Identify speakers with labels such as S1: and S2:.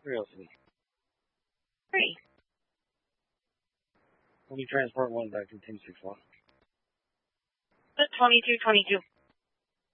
S1: 303.
S2: 3.
S1: Let me transport 1 back to 1061.
S2: 2222.